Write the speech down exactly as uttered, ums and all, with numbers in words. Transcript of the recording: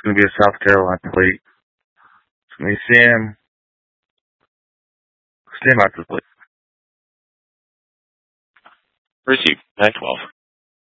It's going to be a South Carolina plate. It's going to be Sam. Sam after the plate. Receive. nine twelve.